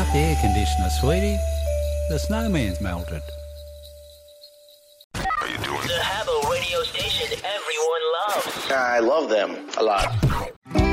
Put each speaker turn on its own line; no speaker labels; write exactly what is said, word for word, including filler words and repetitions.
out the air conditioner, sweetie. The snowman's melted.
How you doing?
The Habbo radio station everyone loves.
I love them a lot.